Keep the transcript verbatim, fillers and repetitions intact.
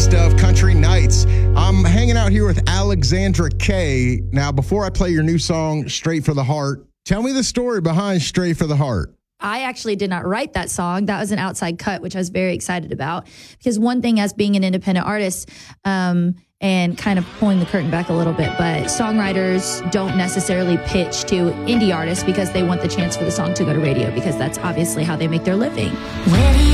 best of Country Nights. I'm hanging out here with Alexandra Kay. Now, before I play your new song, Straight for the Heart, tell me the story behind Straight for the Heart. I actually did not write that song. That was an outside cut, which I was very excited about. Because one thing as being an independent artist, um, and kind of pulling the curtain back a little bit, but songwriters don't necessarily pitch to indie artists because they want the chance for the song to go to radio, because that's obviously how they make their living.